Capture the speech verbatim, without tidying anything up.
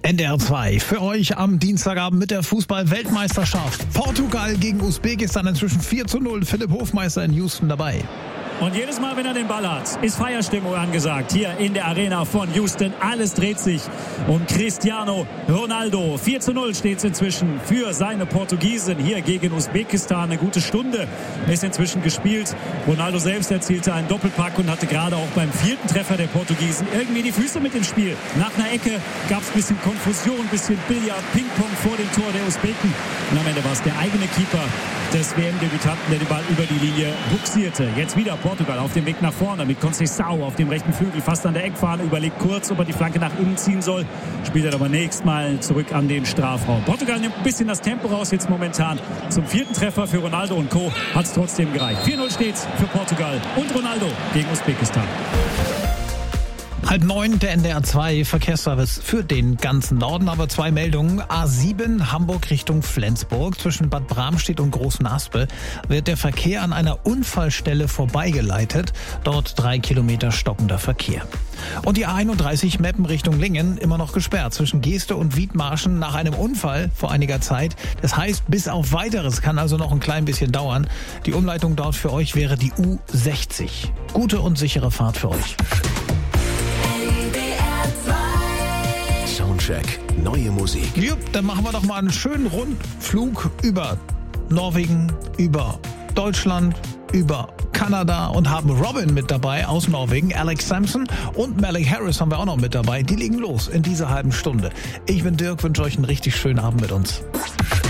N D R zwei für euch am Dienstagabend mit der Fußball-Weltmeisterschaft. Portugal gegen Usbekistan, inzwischen vier zu null. Philipp Hofmeister in Houston dabei. Und jedes Mal, wenn er den Ball hat, ist Feierstimmung angesagt. Hier in der Arena von Houston. Alles dreht sich um Cristiano Ronaldo. vier zu null steht es inzwischen für seine Portugiesen hier gegen Usbekistan. Eine gute Stunde ist inzwischen gespielt. Ronaldo selbst erzielte einen Doppelpack und hatte gerade auch beim vierten Treffer der Portugiesen irgendwie die Füße mit im Spiel. Nach einer Ecke gab es ein bisschen Konfusion, ein bisschen Billard, Ping-Pong vor dem Tor der Usbeken. Und am Ende war es der eigene Keeper des W M-Debütanten, der den Ball über die Linie buxierte. Jetzt wieder Portugal auf dem Weg nach vorne mit Conceição auf dem rechten Flügel, fast an der Eckfahne, überlegt kurz, ob er die Flanke nach innen ziehen soll, spielt er aber nächstes Mal zurück an den Strafraum. Portugal nimmt ein bisschen das Tempo raus jetzt momentan. Zum vierten Treffer für Ronaldo und Co. hat es trotzdem gereicht. vier null steht's für Portugal und Ronaldo gegen Usbekistan. Halb neun, der N D R zwei Verkehrsservice für den ganzen Norden, aber zwei Meldungen. A sieben Hamburg Richtung Flensburg. Zwischen Bad Bramstedt und Großen Aspe wird der Verkehr an einer Unfallstelle vorbeigeleitet. Dort drei Kilometer stockender Verkehr. Und die A einunddreißig Meppen Richtung Lingen immer noch gesperrt zwischen Geeste und Wiedmarschen nach einem Unfall vor einiger Zeit. Das heißt, bis auf Weiteres kann also noch ein klein bisschen dauern. Die Umleitung dort für euch wäre die U sechzig. Gute und sichere Fahrt für euch. Soundcheck, neue Musik. Jupp, dann machen wir doch mal einen schönen Rundflug über Norwegen, über Deutschland, über Kanada und haben Robin mit dabei aus Norwegen, Alex Sampson und Malik Harris haben wir auch noch mit dabei. Die legen los in dieser halben Stunde. Ich bin Dirk, wünsche euch einen richtig schönen Abend mit uns.